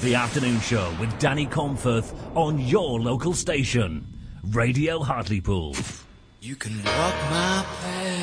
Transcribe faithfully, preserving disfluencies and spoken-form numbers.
The afternoon show with Danny Comforth on your local station, Radio Hartlepool. You can walk my path.